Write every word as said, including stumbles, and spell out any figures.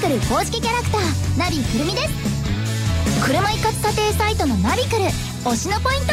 ル公式キャラクターナビくるみです。車一括査定サイトのナビくる推しのポイント